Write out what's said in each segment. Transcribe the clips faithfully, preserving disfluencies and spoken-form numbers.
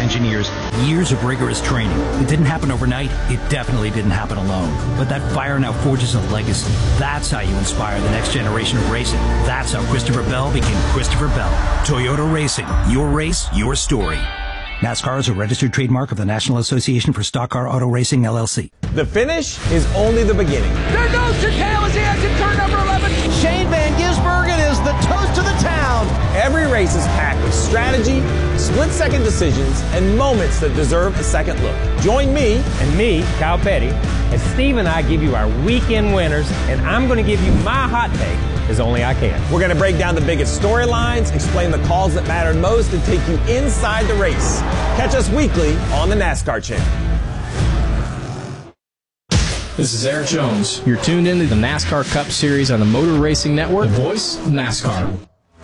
engineers, years of rigorous training. It didn't happen overnight. It definitely didn't happen alone. But that fire now forges a legacy. That's how you inspire the next generation of racing. That's how Christopher Bell became Christopher Bell. Toyota Racing. Your race, your story. NASCAR is a registered trademark of the National Association for Stock Car Auto Racing, L L C. The finish is only the beginning. There goes Chicale as he exits turn number eleven. Shane Van Gisbergen is the toast of the town. Every race is packed with strategy, split-second decisions, and moments that deserve a second look. Join me and me, Kyle Petty, as Steve and I give you our weekend winners, and I'm going to give you my hot take as only I can. We're going to break down the biggest storylines, explain the calls that mattered most, and take you inside the race. Catch us weekly on the NASCAR Channel. This is Eric Jones. You're tuned into the NASCAR Cup Series on the Motor Racing Network. The voice of NASCAR.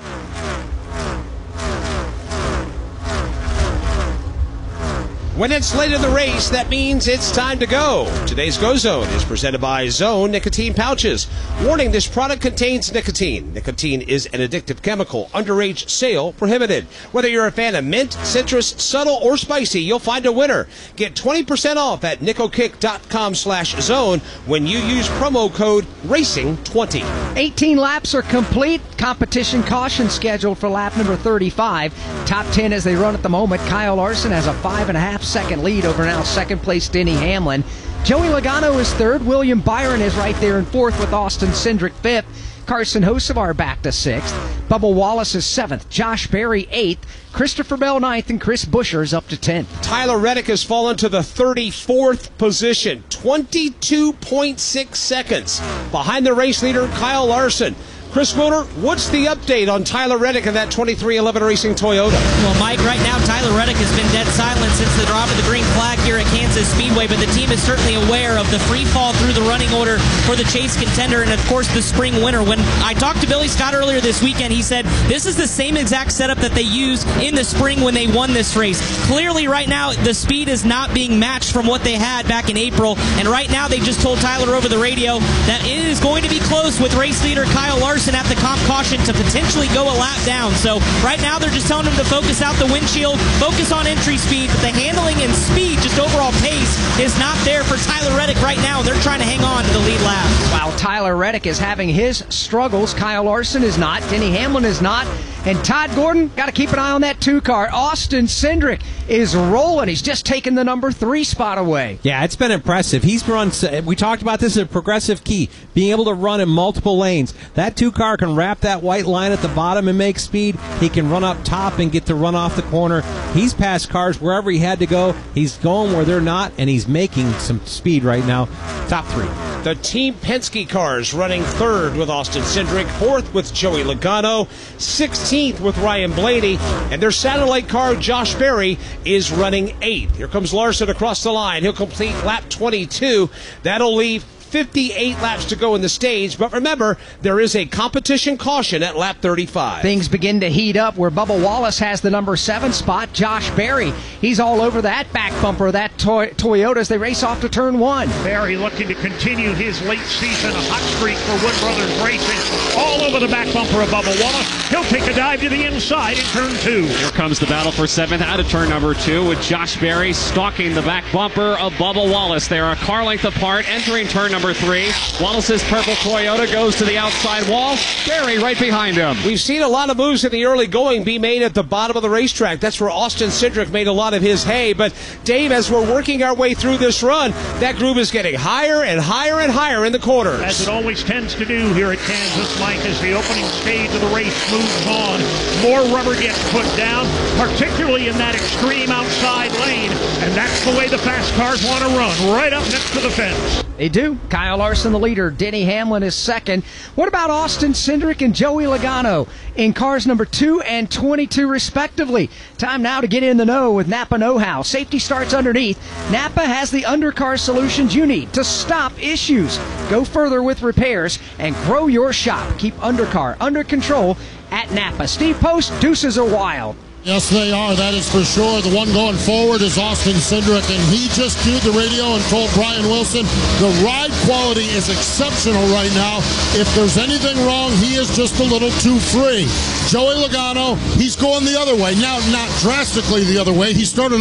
When it's late in the race, that means it's time to go. Today's Go Zone is presented by Zone Nicotine Pouches. Warning, this product contains nicotine. Nicotine is an addictive chemical. Underage sale prohibited. Whether you're a fan of mint, citrus, subtle, or spicy, you'll find a winner. Get twenty percent off at nicokick.com slash zone when you use promo code racing twenty. eighteen laps are complete. Competition caution scheduled for lap number thirty-five. Top ten as they run at the moment. Kyle Larson has a five and a half second lead over now second place Denny Hamlin. Joey Logano is third. William Byron is right there in fourth with Austin Cindric fifth. Carson Hocevar back to sixth. Bubba Wallace is seventh. Josh Berry eighth. Christopher Bell ninth, and Chris Buescher is up to tenth. Tyler Reddick has fallen to the thirty-fourth position, twenty-two point six seconds behind the race leader Kyle Larson. Chris Wilder, what's the update on Tyler Reddick and that twenty-three eleven Racing Toyota? Well, Mike, right now Tyler Reddick has been dead silent since the drop of the green flag here at Kansas Speedway, but the team is certainly aware of the free fall through the running order for the Chase contender and, of course, the spring winner. When I talked to Billy Scott earlier this weekend, he said this is the same exact setup that they used in the spring when they won this race. Clearly, right now, the speed is not being matched from what they had back in April, and right now they just told Tyler over the radio that it is going to be close with race leader Kyle Larson at the comp caution to potentially go a lap down. So right now they're just telling him to focus out the windshield, focus on entry speed, but the handling and speed, just overall pace, is not there for Tyler Reddick right now. They're trying to hang on to the lead lap. While Tyler Reddick is having his struggles, Kyle Larson is not, Denny Hamlin is not, and Todd Gordon, got to keep an eye on that two car. Austin Cindric is rolling. He's just taken the number three spot away. Yeah, it's been impressive. He's run, we talked about this as a progressive key, being able to run in multiple lanes. That two car can wrap that white line at the bottom and make speed. He can run up top and get to run off the corner. He's passed cars wherever he had to go. He's going where they're not, and he's making some speed right now. Top three. The Team Penske cars running third with Austin Cindric, fourth with Joey Logano, sixteenth with Ryan Blaney, and their satellite car, Josh Berry, is running eighth. Here comes Larson across the line. He'll complete lap twenty-two. That'll leave fifty-eight laps to go in the stage, but remember, there is a competition caution at lap thirty-five. Things begin to heat up where Bubba Wallace has the number seven spot. Josh Berry, he's all over that back bumper of that toy- Toyota as they race off to turn one. Berry looking to continue his late season hot streak for Wood Brothers Racing. All over the back bumper of Bubba Wallace. He'll take a dive to the inside in turn two. Here comes the battle for seventh out of turn number two with Josh Berry stalking the back bumper of Bubba Wallace. They are a car length apart entering turn number Number three. Wallace's purple Toyota goes to the outside wall. Berry right behind him. We've seen a lot of moves in the early going be made at the bottom of the racetrack. That's where Austin Cindric made a lot of his hay. But, Dave, as we're working our way through this run, that groove is getting higher and higher and higher in the corners. As it always tends to do here at Kansas, Mike, as the opening stage of the race moves on. More rubber gets put down, particularly in that extreme outside lane. And that's the way the fast cars want to run, right up next to the fence. They do. Kyle Larson the leader. Denny Hamlin is second. What about Austin Cindric and Joey Logano in cars number two and twenty-two respectively? Time now to get in the know with Napa Know-How. Safety starts underneath. Napa has the undercar solutions you need to stop issues. Go further with repairs and grow your shop. Keep undercar under control at Napa. Steve Post, deuces are wild. Yes, they are. That is for sure. The one going forward is Austin Cindric, and he just cued the radio and told Brian Wilson the ride quality is exceptional right now. If there's anything wrong, he is just a little too free. Joey Logano, he's going the other way. Now, not drastically the other way. He started